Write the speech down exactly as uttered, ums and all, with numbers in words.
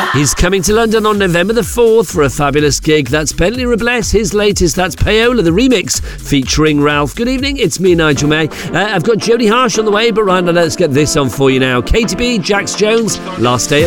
He's coming to London on November the fourth for a fabulous gig. That's Bentley Robles. His latest, that's Payola, the remix, featuring Ralph. Good evening, it's me, Nigel May. Uh, I've got Jodie Harsh on the way, but right now, let's get this on for you now. Katy B, Jax Jones, Last Day